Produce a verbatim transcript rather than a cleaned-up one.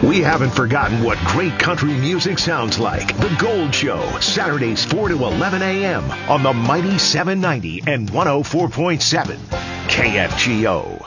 We haven't forgotten what great country music sounds like. The Gold Show, Saturdays four to eleven a.m. on the Mighty seven ninety and one oh four point seven K F G O.